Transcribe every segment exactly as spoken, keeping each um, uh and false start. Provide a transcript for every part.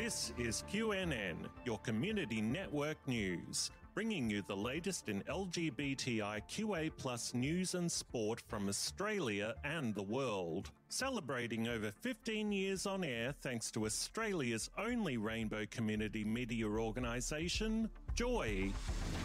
This is Q N N, your community network news, bringing you the latest in L G B T I Q A plus news and sport from Australia and the world. Celebrating over fifteen years on air thanks to Australia's only rainbow community media organisation, Joy.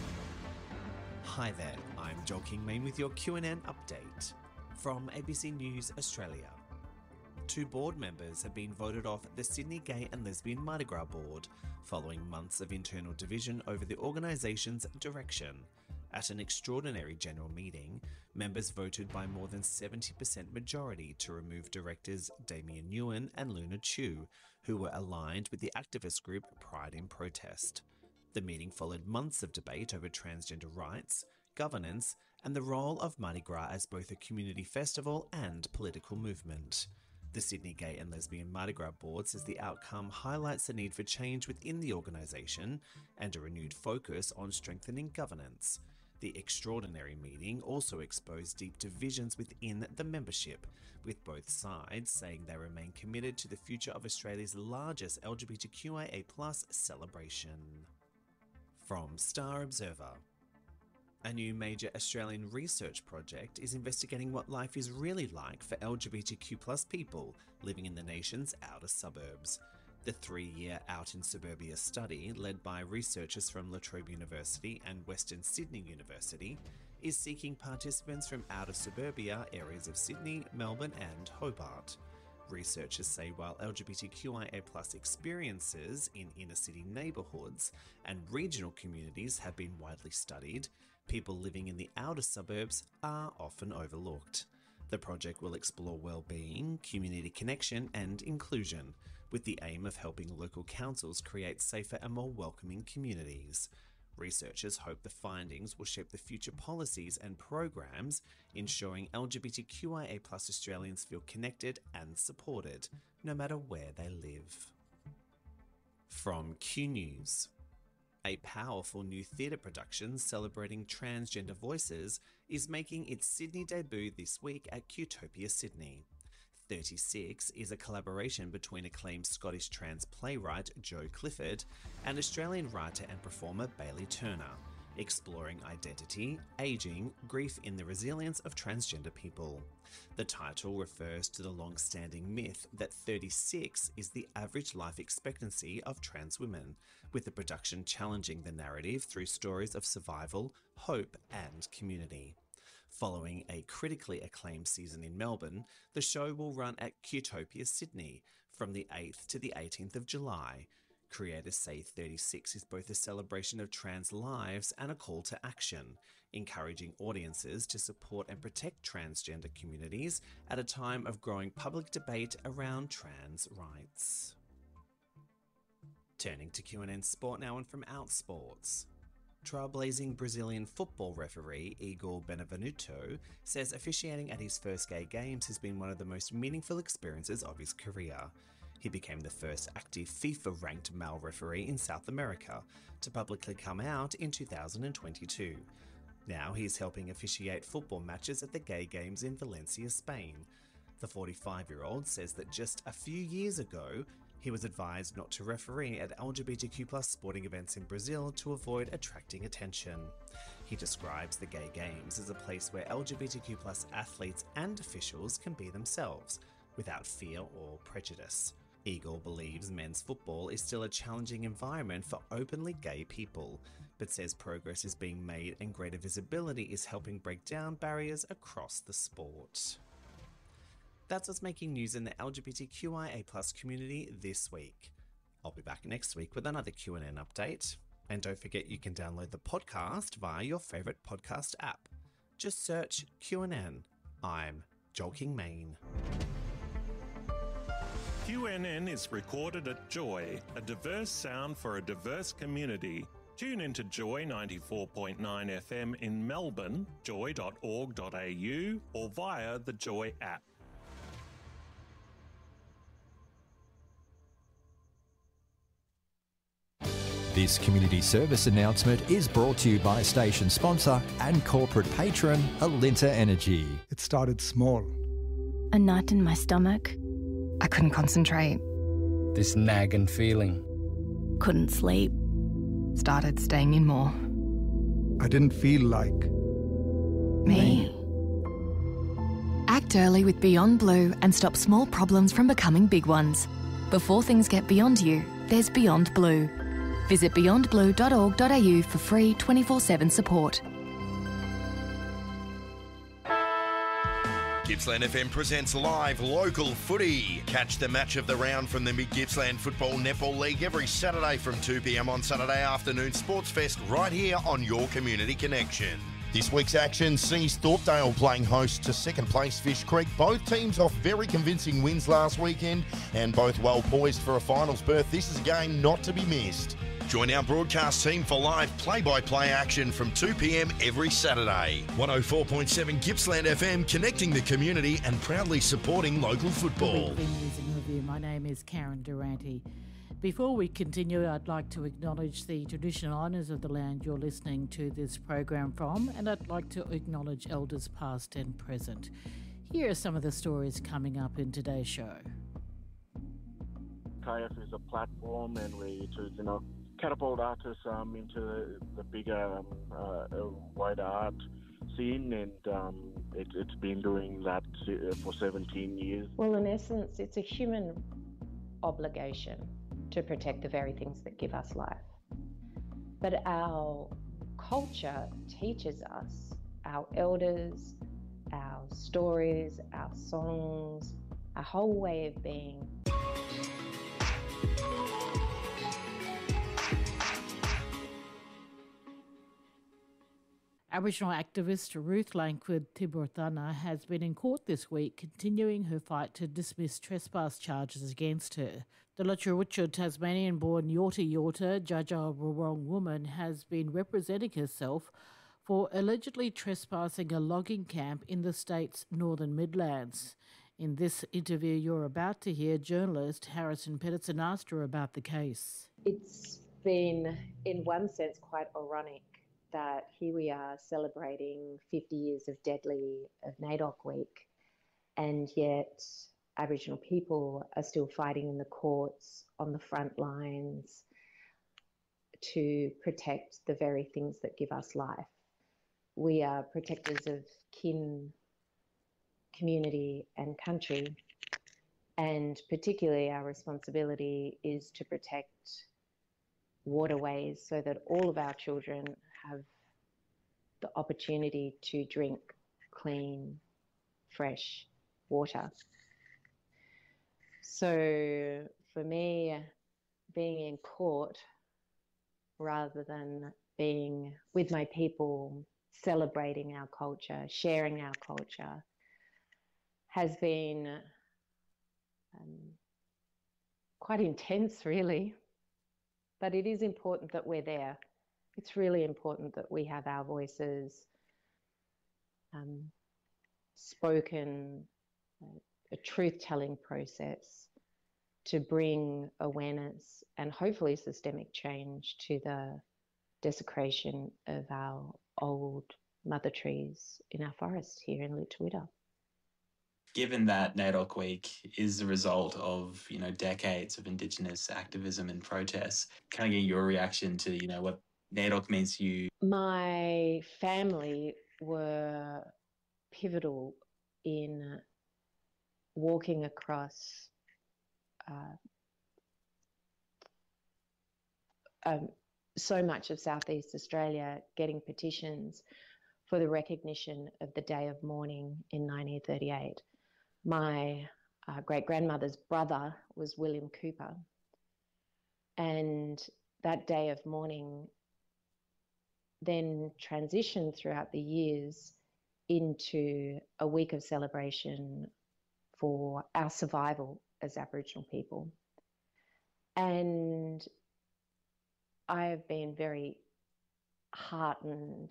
Hi there, I'm Joel King-Main with your Q N N update from A B C News Australia. Two board members have been voted off the Sydney Gay and Lesbian Mardi Gras Board following months of internal division over the organisation's direction. At an extraordinary general meeting, members voted by more than seventy percent majority to remove directors Damien Nguyen and Luna Chu, who were aligned with the activist group Pride in Protest. The meeting followed months of debate over transgender rights, governance, and the role of Mardi Gras as both a community festival and political movement. The Sydney Gay and Lesbian Mardi Gras Board says the outcome highlights the need for change within the organisation and a renewed focus on strengthening governance. The extraordinary meeting also exposed deep divisions within the membership, with both sides saying they remain committed to the future of Australia's largest L G B T Q I A plus celebration. From Star Observer. A new major Australian research project is investigating what life is really like for L G B T Q plus people living in the nation's outer suburbs. The three-year Out in Suburbia study, led by researchers from La Trobe University and Western Sydney University, is seeking participants from outer suburbia areas of Sydney, Melbourne and Hobart. Researchers say while L G B T Q I A plus experiences in inner-city neighbourhoods and regional communities have been widely studied, people living in the outer suburbs are often overlooked. The project will explore well-being, community connection and inclusion, with the aim of helping local councils create safer and more welcoming communities. Researchers hope the findings will shape the future policies and programs, ensuring L G B T Q I A plus Australians feel connected and supported, no matter where they live. From Q News. A powerful new theatre production celebrating transgender voices is making its Sydney debut this week at Qtopia Sydney. thirty-six is a collaboration between acclaimed Scottish trans playwright Jo Clifford and Australian writer and performer Bailey Turner, exploring identity, ageing, grief in the resilience of transgender people. The title refers to the long-standing myth that thirty-six is the average life expectancy of trans women, with the production challenging the narrative through stories of survival, hope, and community. Following a critically acclaimed season in Melbourne, the show will run at Qtopia Sydney from the eighth to the eighteenth of July. Creators say thirty-six is both a celebration of trans lives and a call to action, encouraging audiences to support and protect transgender communities at a time of growing public debate around trans rights. Turning to Q N N Sport now and from Outsports. Trailblazing Brazilian football referee Igor Benevenuto says officiating at his first gay games has been one of the most meaningful experiences of his career. He became the first active FIFA-ranked male referee in South America to publicly come out in two thousand twenty-two. Now he is helping officiate football matches at the Gay Games in Valencia, Spain. The forty-five-year-old says that just a few years ago, he was advised not to referee at L G B T Q plus sporting events in Brazil to avoid attracting attention. He describes the Gay Games as a place where L G B T Q plus athletes and officials can be themselves, without fear or prejudice. Igor believes men's football is still a challenging environment for openly gay people, but says progress is being made and greater visibility is helping break down barriers across the sport. That's what's making news in the L G B T Q I A plus community this week. I'll be back next week with another Q N N update. And don't forget you can download the podcast via your favourite podcast app. Just search Q N N. I'm Joel King-Main. Q N N is recorded at Joy, a diverse sound for a diverse community. Tune into Joy ninety-four point nine F M in Melbourne, joy dot org dot a u, or via the Joy app. This community service announcement is brought to you by station sponsor and corporate patron Alinta Energy. It started small. A knot in my stomach. I couldn't concentrate. this nagging feeling. Couldn't sleep. Started staying in more. I didn't feel like... Me. Act early with Beyond Blue and stop small problems from becoming big ones. Before things get beyond you, there's Beyond Blue. Visit beyond blue dot org dot a u for free twenty-four seven support. Gippsland F M presents live local footy. Catch the match of the round from the Mid-Gippsland Football Netball League every Saturday from two p m on Saturday afternoon Sports Fest right here on your Community Connection. This week's action sees Thorpedale playing host to second place Fish Creek. Both teams off very convincing wins last weekend and both well poised for a finals berth. This is a game not to be missed. Join our broadcast team for live play-by-play action from two p m every Saturday. one oh four point seven Gippsland F M, connecting the community and proudly supporting local football. Weekly News and Review. My name is Karen Durante. Before we continue, I'd like to acknowledge the traditional owners of the land you're listening to this program from, and I'd like to acknowledge elders past and present. Here are some of the stories coming up in today's show. K F is a platform, and we to you know catapult artists um, into the, the bigger, um, uh, wider art scene, and um, it, it's been doing that for seventeen years. Well, in essence, it's a human obligation to protect the very things that give us life. But our culture teaches us, our elders, our stories, our songs, our whole way of being. Aboriginal activist Ruth Langford Tiburthana has been in court this week, continuing her fight to dismiss trespass charges against her. The Lutcha Tasmanian-born Yorta Yorta Jaja Wurrong woman has been representing herself for allegedly trespassing a logging camp in the state's northern Midlands. In this interview you're about to hear, journalist Harrison Pedersen asked her about the case. It's been, in one sense, quite ironic that here we are celebrating fifty years of Deadly of NAIDOC Week, and yet Aboriginal people are still fighting in the courts on the front lines to protect the very things that give us life. We are protectors of kin, community and country, and particularly our responsibility is to protect waterways so that all of our children have the opportunity to drink clean, fresh water. So for me, being in court rather than being with my people, celebrating our culture, sharing our culture, has been um, quite intense, really. But it is important that we're there. It's really important that we have our voices um, spoken, uh, a truth-telling process to bring awareness and hopefully systemic change to the desecration of our old mother trees in our forest here in Lutcha. Given that NAIDOC Week is the result of, you know, decades of Indigenous activism and protests, can I get your reaction to, you know, what NAIDOC means to you? My family were pivotal in walking across uh, um, so much of Southeast Australia, getting petitions for the recognition of the Day of Mourning in nineteen thirty-eight. My uh, great-grandmother's brother was William Cooper, and that Day of Mourning then transitioned throughout the years into a week of celebration for our survival as Aboriginal people. And I have been very heartened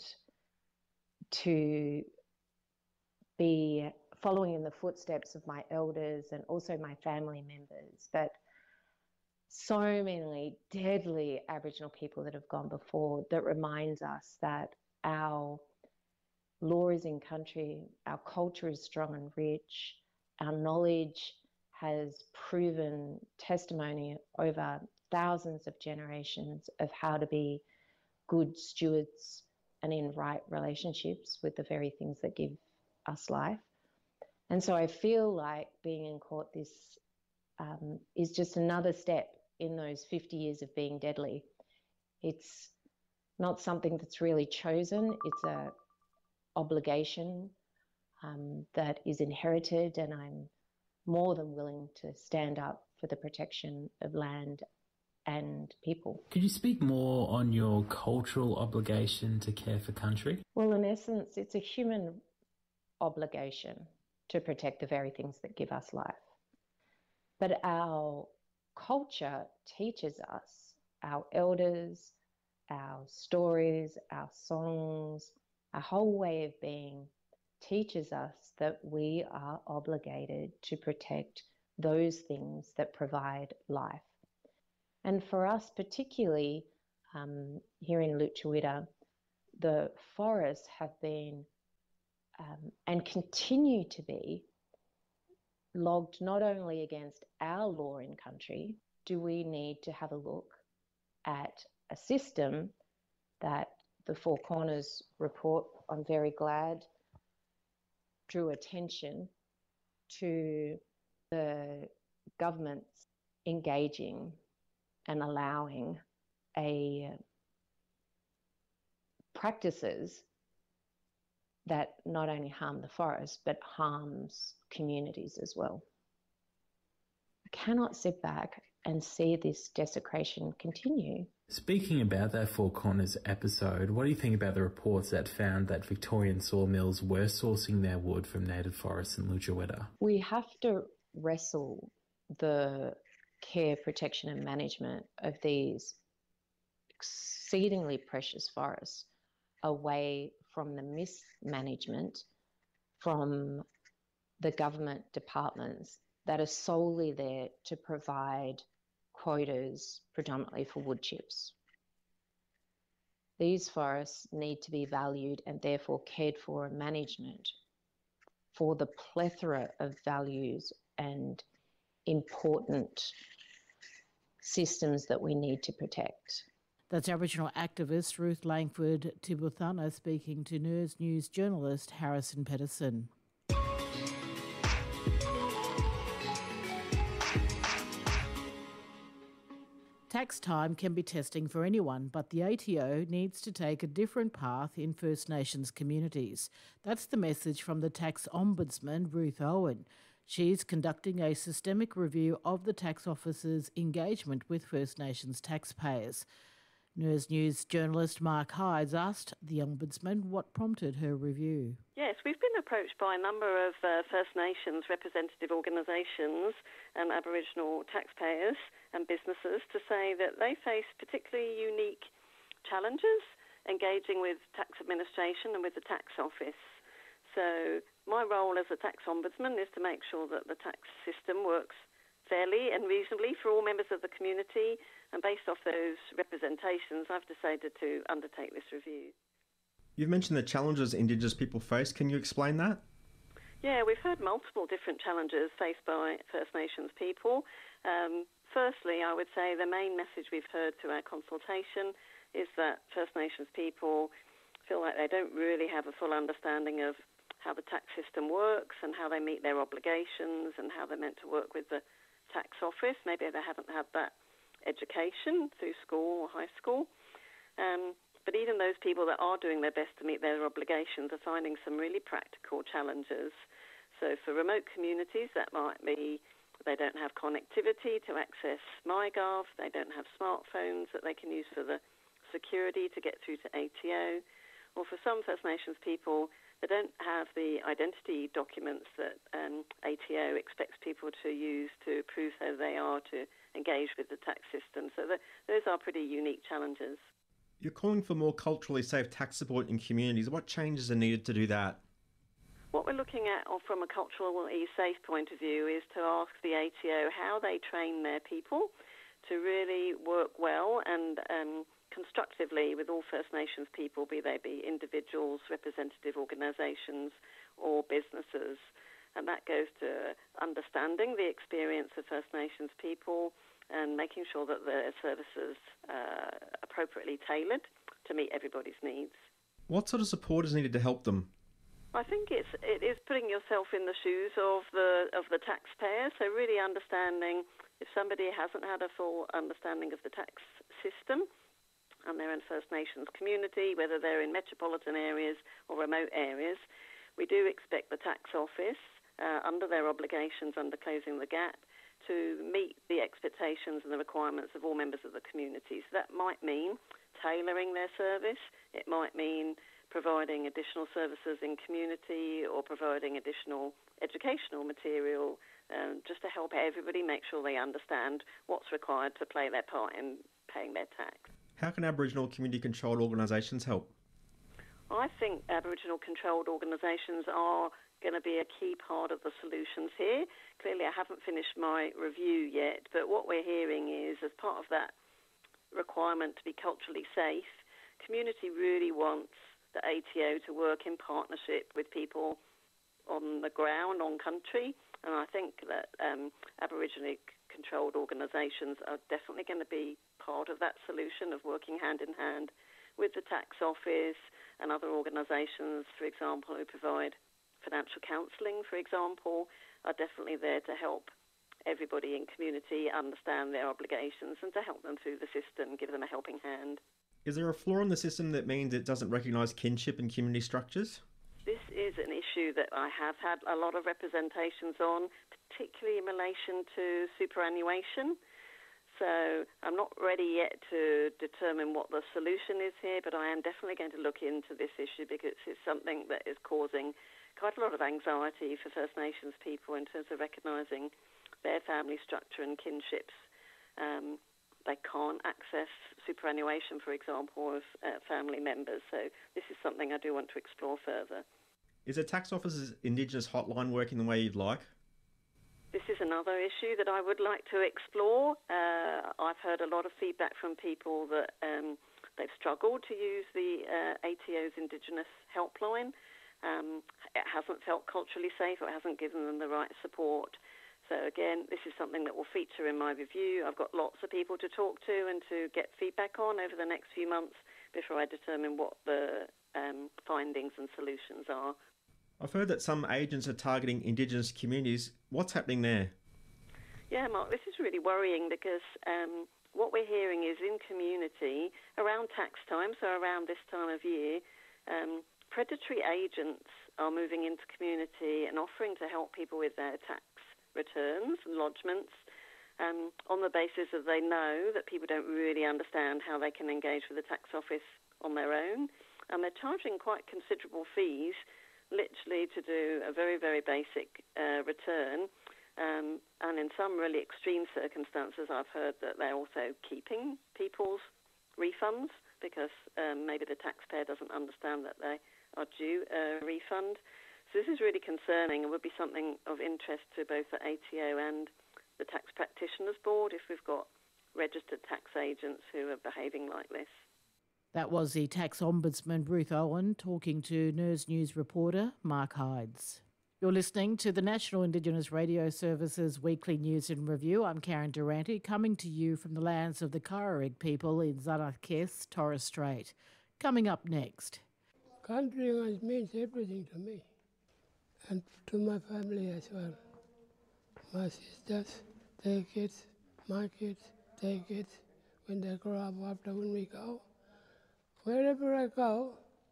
to be following in the footsteps of my elders and also my family members, but so many deadly Aboriginal people that have gone before, that reminds us that our law is in country, our culture is strong and rich, our knowledge has proven testimony over thousands of generations of how to be good stewards and in right relationships with the very things that give us life. And so I feel like being in court this um, is just another step in those fifty years of being deadly. It's not something that's really chosen. It's a obligation um, that is inherited, and I'm more than willing to stand up for the protection of land and people. Could you speak more on your cultural obligation to care for country? Well, in essence, it's a human obligation to protect the very things that give us life. But our culture teaches us, our elders, our stories, our songs, our whole way of being teaches us that we are obligated to protect those things that provide life. And for us particularly, um, here in Lutruwita, the forests have been um, and continue to be logged not only against our law in country. Do we need to have a look at a system that the Four Corners report, I'm very glad, drew attention to the government's engaging and allowing a practices that not only harm the forest but harms communities as well. I cannot sit back and see this desecration continue. Speaking about that Four Corners episode, what do you think about the reports that found that Victorian sawmills were sourcing their wood from native forests in Lutruwita? We have to wrestle the care, protection and management of these exceedingly precious forests away from the mismanagement from the government departments that are solely there to provide quotas predominantly for wood chips. These forests need to be valued and therefore cared for and management for the plethora of values and important systems that we need to protect. That's Aboriginal activist Ruth Langford Tibuthana speaking to N E R S News journalist Harrison Pedersen. Tax time can be testing for anyone, but the A T O needs to take a different path in First Nations communities. That's the message from the Tax Ombudsman, Ruth Owen. She's conducting a systemic review of the tax office's engagement with First Nations taxpayers. N E R S News journalist Mark Hydes asked the Ombudsman what prompted her review. Yes, we've been approached by a number of uh, First Nations representative organisations and Aboriginal taxpayers and businesses to say that they face particularly unique challenges engaging with tax administration and with the tax office. So my role as a tax ombudsman is to make sure that the tax system works fairly and reasonably for all members of the community, and based off those representations, I've decided to undertake this review. You've mentioned the challenges Indigenous people face. Can you explain that? Yeah, we've heard multiple different challenges faced by First Nations people. Um, firstly, I would say the main message we've heard through our consultation is that First Nations people feel like they don't really have a full understanding of how the tax system works and how they meet their obligations and how they're meant to work with the tax office. Maybe they haven't had that education through school or high school. Um, but even those people that are doing their best to meet their obligations are finding some really practical challenges. So for remote communities, that might be they don't have connectivity to access MyGov, they don't have smartphones that they can use for the security to get through to A T O, or for some First Nations people, they don't have the identity documents that um, A T O expects people to use to prove who they are to engage with the tax system. So the, those are pretty unique challenges. You're calling for more culturally safe tax support in communities. What changes are needed to do that? What we're looking at from a culturally safe point of view is to ask the A T O how they train their people to really work well and um, constructively with all First Nations people, be they be individuals, representative organisations or businesses. and that goes to understanding the experience of First Nations people and making sure that the services are appropriately tailored to meet everybody's needs. What sort of support is needed to help them? I think it's it is putting yourself in the shoes of the of the taxpayer. So really understanding if somebody hasn't had a full understanding of the tax system and they're in First Nations community, whether they're in metropolitan areas or remote areas, we do expect the tax office, uh, under their obligations under Closing the Gap, to meet the expectations and the requirements of all members of the community. So that might mean tailoring their service. It might mean providing additional services in community or providing additional educational material um, just to help everybody make sure they understand what's required to play their part in paying their tax. How can Aboriginal community-controlled organisations help? I think Aboriginal controlled organisations are going to be a key part of the solutions here. Clearly, I haven't finished my review yet, but what we're hearing is, as part of that requirement to be culturally safe, community really wants the A T O to work in partnership with people on the ground, on country, and I think that um, Aboriginally controlled organisations are definitely going to be part of that solution of working hand in hand with the tax office and other organisations, for example, who provide financial counselling, for example, are definitely there to help everybody in community understand their obligations and to help them through the system, give them a helping hand. Is there a flaw in the system that means it doesn't recognise kinship and community structures? This is an issue that I have had a lot of representations on, particularly in relation to superannuation. So I'm not ready yet to determine what the solution is here, but I am definitely going to look into this issue because it's something that is causing quite a lot of anxiety for First Nations people in terms of recognising their family structure and kinships. Um, they can't access superannuation, for example, of uh, family members. So this is something I do want to explore further. Is the tax office's Indigenous hotline working the way you'd like? This is another issue that I would like to explore. Uh, I've heard a lot of feedback from people that um, they've struggled to use the uh, A T O's Indigenous helpline. Um, it hasn't felt culturally safe, or it hasn't given them the right support. So again, this is something that will feature in my review. I've got lots of people to talk to and to get feedback on over the next few months before I determine what the um, findings and solutions are. I've heard that some agents are targeting Indigenous communities. What's happening there? Yeah, Mark, this is really worrying because um, what we're hearing is in community, around tax time, so around this time of year, um, predatory agents are moving into community and offering to help people with their tax returns and lodgements um, on the basis that they know that people don't really understand how they can engage with the tax office on their own. And they're charging quite considerable fees literally to do a very, very basic uh, return. Um, and in some really extreme circumstances, I've heard that they're also keeping people's refunds because um, maybe the taxpayer doesn't understand that they are due a refund. So this is really concerning and would be something of interest to both the A T O and the Tax Practitioners Board if we've got registered tax agents who are behaving like this. That was the Tax Ombudsman Ruth Owen talking to N E R S News reporter Mark Hydes. You're listening to the National Indigenous Radio Service's Weekly News and Review. I'm Karen Durante, coming to you from the lands of the Kararig people in Zanarkes, Torres Strait. Coming up next. Country means everything to me and to my family as well. My sisters, their kids, my kids, their kids, when they grow up after when we go. Wherever I go,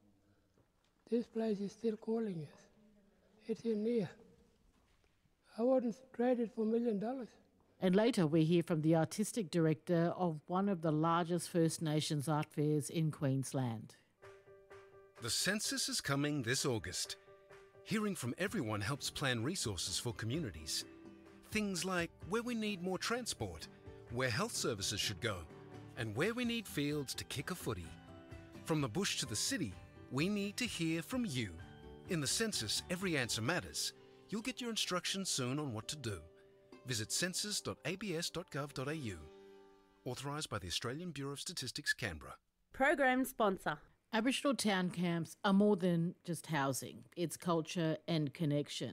this place is still calling us. It's in near. I wouldn't trade it for a million dollars. And later we hear from the artistic director of one of the largest First Nations art fairs in Queensland. The census is coming this August. Hearing from everyone helps plan resources for communities. Things like where we need more transport, where health services should go, and where we need fields to kick a footy. From the bush to the city, we need to hear from you. In the census, every answer matters. You'll get your instructions soon on what to do. Visit census dot a b s dot gov dot a u. Authorised by the Australian Bureau of Statistics, Canberra. Program sponsor. Aboriginal town camps are more than just housing. It's culture and connection.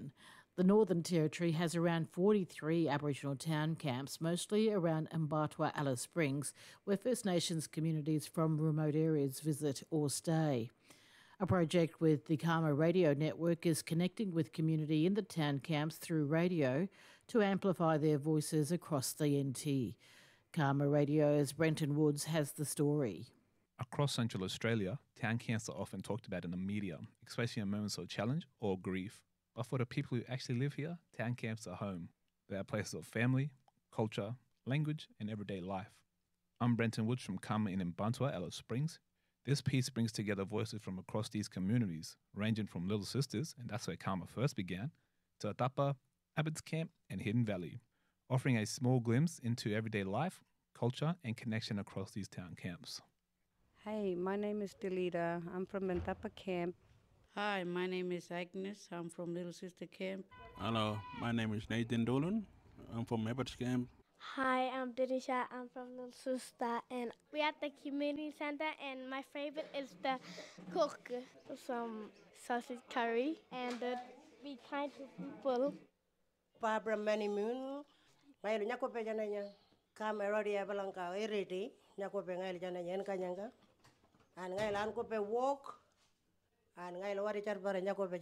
The Northern Territory has around forty-three Aboriginal town camps, mostly around Mbatwa Alice Springs, where First Nations communities from remote areas visit or stay. A project with the Karma Radio Network is connecting with community in the town camps through radio to amplify their voices across the N T. Karma Radio's Brenton Woods has the story. Across Central Australia, town camps are often talked about in the media, especially in moments of challenge or grief. But for the people who actually live here, town camps are home. They are places of family, culture, language, and everyday life. I'm Brenton Woods from Karma in Mbatwa, Alice Springs. This piece brings together voices from across these communities, ranging from Little Sisters, and that's where Karma first began, to Atapa, Abbott's Camp, and Hidden Valley, offering a small glimpse into everyday life, culture, and connection across these town camps. Hey, my name is Delita. I'm from Mbatwa Camp. Hi, my name is Agnes. I'm from Little Sister Camp. Hello, my name is Nathan Dolan. I'm from Abbott's Camp. Hi, I'm Denisha. I'm from Little Sister, and we're at the community center. And my favorite is the cook, some sausage curry, and uh, be kind to people. Barbara Manimun, my Nakope Janaya, Camerodia Balanca, Eriti, Nakope Janaya, Kanyanga, and Nailan Cope walk. And I know what it's about.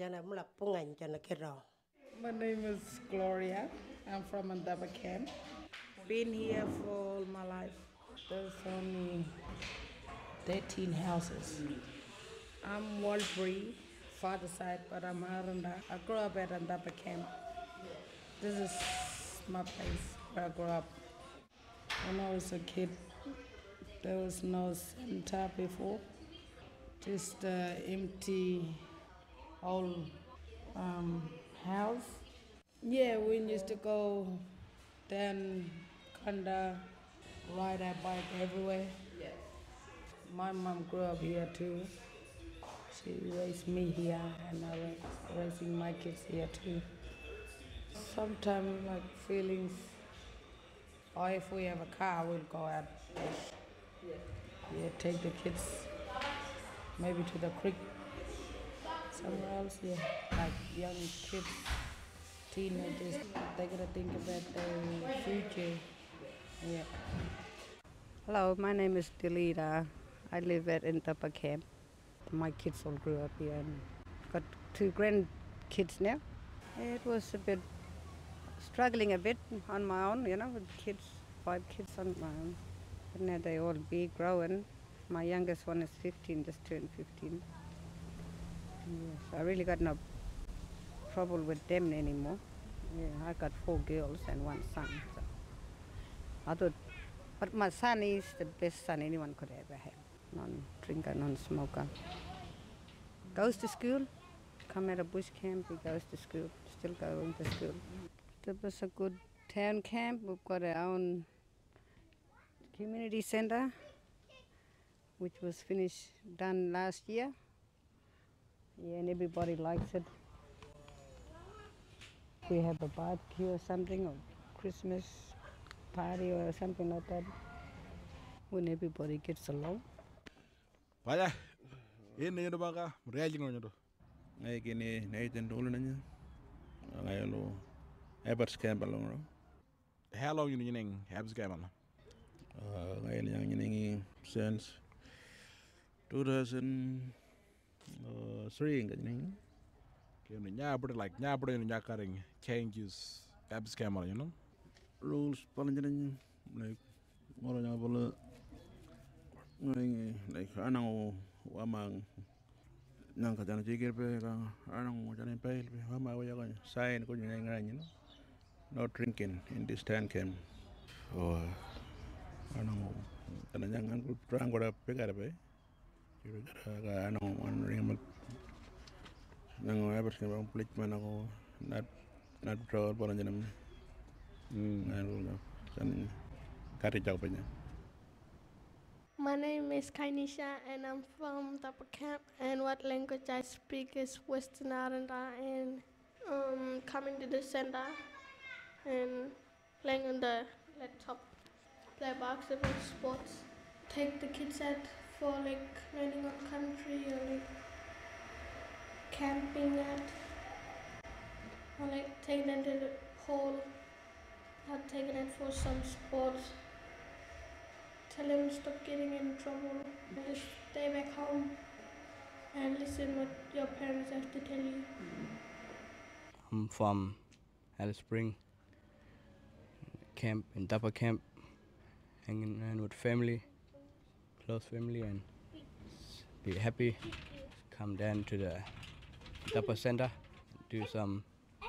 My name is Gloria. I'm from Mbatwa Camp. Been here for all my life. There's only thirteen houses. I'm Walbury, father side, but I'm Aranda. I grew up at Mbatwa Camp. This is my place where I grew up. When I was a kid, there was no center before. Just an empty old um, house. Yeah, we used to go down Kanda, ride our bike everywhere. Yes. My mom grew up here too. She raised me here, and I was raising my kids here too. Sometimes like feelings, or if we have a car, we'll go out. Yeah, yeah, take the kids. Maybe to the creek, somewhere else, yeah. Like young kids, teenagers, they gotta think about their future, yeah. Hello, my name is Delita. I live at Mbatwa Camp. My kids all grew up here and got two grandkids now. It was a bit, struggling a bit on my own, you know, with kids, five kids on my own. But now they all big, growing. My youngest one is fifteen, just turned fifteen. Yes, I really got no trouble with them anymore. Yeah, I got four girls and one son. So I thought, but my son is the best son anyone could ever have. Non-drinker, non-smoker. Goes to school, come out of bush camp, he goes to school, still going to school. It was a good town camp. We've got our own community center, which was finished, done last year. Yeah, and everybody likes it. We have a barbecue or something, or Christmas party or something like that, when everybody gets along. Vaya, ini ada bangka, reajing orang itu. Ngai kini Nathan dulu nanya, ngai lo Abbott's Camp along. How long you nyening Abbott's Camp along? Ngai yang nyenengi since two thousand three enggak nyenengi. Kaya nyabur like nyabur yang nyakaring changes Abbott's Camp along, you know. Rules paling nyenengi like orang yang boleh nyenengi like anang wamang nang kadang jikir pe kang anang jalan pe pe wamang waya kan sign ko nyenengi ngan, you know. No drinking in this tent camp. Oh, anang kadang jangan ku terang ko pe kada pe. Kira anang an ring mat nang Abbott's Camp ang plik man ako not not proud pa lang janam. Hmm, ano kan kari jauh pa niya. My name is Kainisha and I'm from Mbatwa Camp, and what language I speak is Western Aranda, and um, coming to the center and playing on the laptop, play basketball, sports, take the kids out for like learning on country or like camping at. or like taking them to the pool, not taking it for some sports. Tell them to stop getting in trouble and just stay back home and listen what your parents have to tell you. I'm from Alice Spring camp in Dapper Camp, hanging around with family, close family, and be happy. Come down to the Dapper Center, do some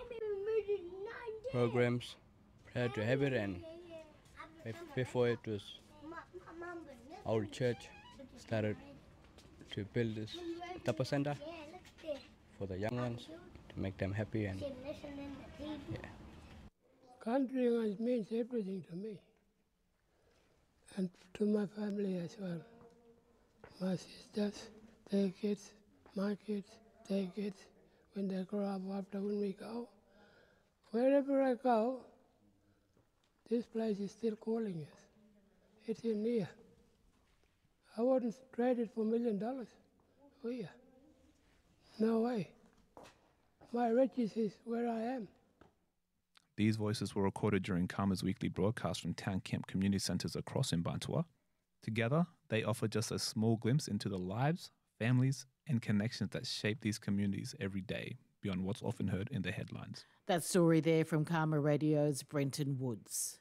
programs. Proud to have it, and before it was our church started to build this Dapper Center for the young ones to make them happy, and yeah. Country means everything to me, and to my family as well. My sisters, their kids, my kids, their kids, when they grow up after when we go. Wherever I go, this place is still calling us. It's in here. I wouldn't trade it for a million dollars. Oh yeah. No way. My riches is where I am. These voices were recorded during Karma's weekly broadcast from town camp community centres across Mbantua. Together, they offer just a small glimpse into the lives, families, and connections that shape these communities every day, beyond what's often heard in the headlines. That story there from Karma Radio's Brenton Woods.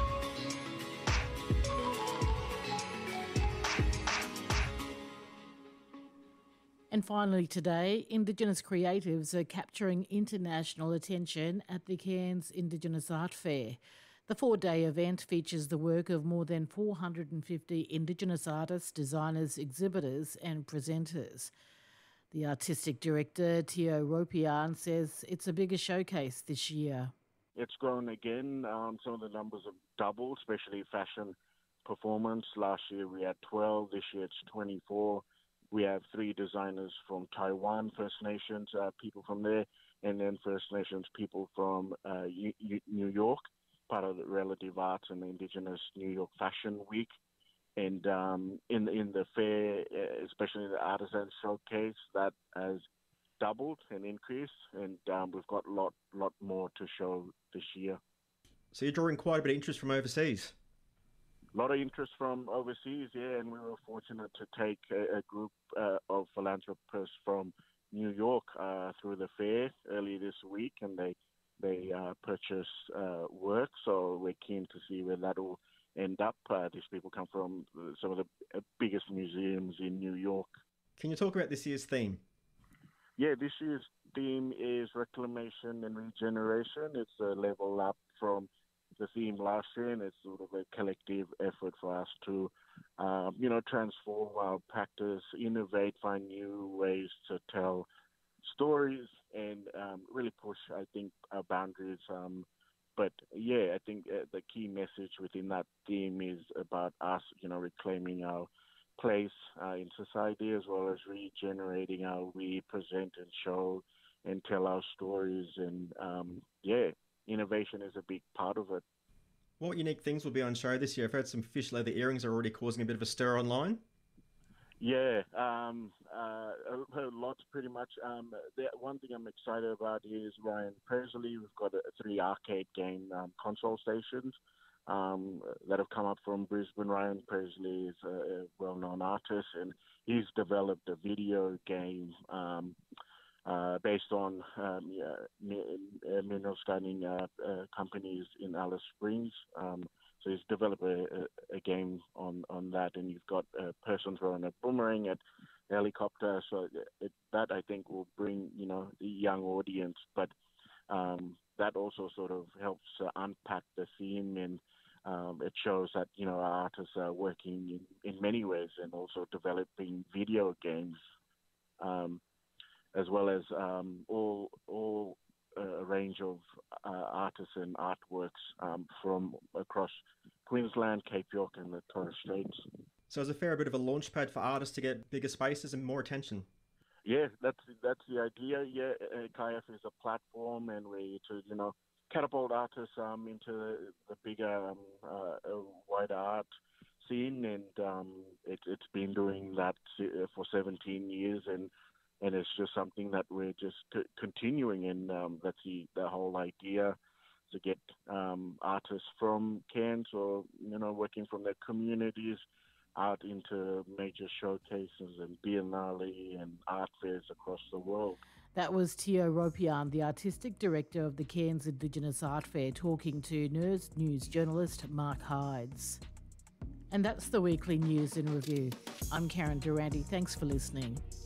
And finally today, Indigenous creatives are capturing international attention at the Cairns Indigenous Art Fair. The four-day event features the work of more than four hundred fifty Indigenous artists, designers, exhibitors and presenters. The artistic director, Tio Ropian, says it's a bigger showcase this year. It's grown again. Um, some of the numbers have doubled, especially fashion performance. Last year we had twelve, this year it's twenty-four. We have three designers from Taiwan, First Nations uh, people from there, and then First Nations people from uh, U- U- New York, part of the Relative Arts and the Indigenous New York Fashion Week. And um, in in the fair, especially the artisan showcase, that has doubled and increased, and um, we've got a lot lot more to show this year. So you're drawing quite a bit of interest from overseas. A lot of interest from overseas, yeah, and we were fortunate to take a, a group uh, of philanthropists from New York uh, through the fair early this week, and they they uh, purchased uh, work. So we're keen to see where that will end up. Uh, these people come from some of the biggest museums in New York. Can you talk about this year's theme? Yeah, this year's theme is reclamation and regeneration. It's a level up from the theme last year, and it's sort of a collective effort for us to, um, you know, transform our practice, innovate, find new ways to tell stories, and um, really push, I think, our boundaries. Um, but yeah, I think uh, the key message within that theme is about us, you know, reclaiming our place uh, in society, as well as regenerating how we present and show and tell our stories. And um, yeah, innovation is a big part of it. What unique things will be on show this year? I've heard some fish leather earrings are already causing a bit of a stir online. Yeah, um, uh, lots pretty much. Um, the one thing I'm excited about is Ryan Presley. We've got a, three arcade game um, console stations um, that have come up from Brisbane. Ryan Presley is a, a well-known artist, and he's developed a video game um, uh, based on um, yeah, mineral studying uh, uh, companies in Alice Springs. Um, So he's developed a, a, a game on, on that, and you've got a person throwing a boomerang at a helicopter. So it, that, I think, will bring, you know, the young audience. But um, that also sort of helps uh, unpack the theme, and um, it shows that, you know, our artists are working in, in many ways, and also developing video games, um, as well as um, all all. a range of uh, artists and artworks um, from across Queensland, Cape York and the Torres Straits. So is a fair bit of a launch pad for artists to get bigger spaces and more attention? Yeah, that's that's the idea. Yeah, uh, K I F is a platform, and we to, you know, catapult artists um, into the, the bigger, um, uh, wider art scene, and um, it, it's been doing that for seventeen years, and and it's just something that we're just c- continuing, and um, that's the, the whole idea, to get um, artists from Cairns or, you know, working from their communities out into major showcases and Biennale and art fairs across the world. That was Tio Ropian, the artistic director of the Cairns Indigenous Art Fair, talking to Nurse News journalist Mark Hydes. And that's the weekly news in review. I'm Karen Durante. Thanks for listening.